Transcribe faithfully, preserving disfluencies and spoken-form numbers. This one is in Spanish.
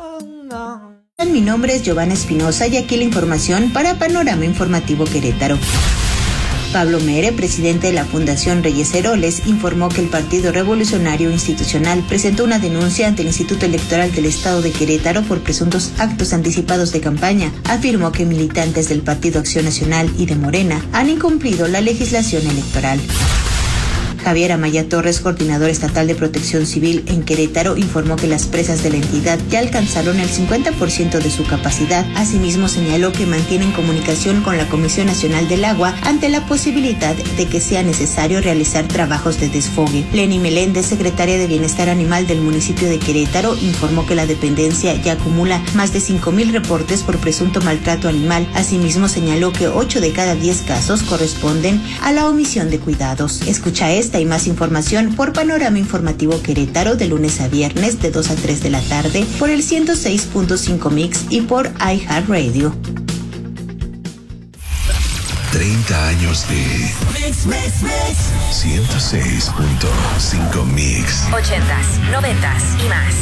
Mi nombre es Giovanna Espinosa y aquí la información para Panorama Informativo Querétaro. Pablo Mere, presidente de la Fundación Reyes Heroles, informó que el Partido Revolucionario Institucional presentó una denuncia ante el Instituto Electoral del Estado de Querétaro por presuntos actos anticipados de campaña. Afirmó que militantes del Partido Acción Nacional y de Morena han incumplido la legislación electoral. Javier Amaya Torres, coordinador estatal de Protección Civil en Querétaro, informó que las presas de la entidad ya alcanzaron el cincuenta por ciento de su capacidad. Asimismo, señaló que mantienen comunicación con la Comisión Nacional del Agua ante la posibilidad de que sea necesario realizar trabajos de desfogue. Lenny Meléndez, secretaria de Bienestar Animal del municipio de Querétaro, informó que la dependencia ya acumula más de cinco mil reportes por presunto maltrato animal. Asimismo, señaló que ocho de cada diez casos corresponden a la omisión de cuidados. Escucha esta y más información por Panorama Informativo Querétaro de lunes a viernes de dos a tres de la tarde por el ciento seis punto cinco Mix y por iHeartRadio. treinta años de Mix, Mix, Mix. ciento seis punto cinco Mix. ochentas, noventas y más.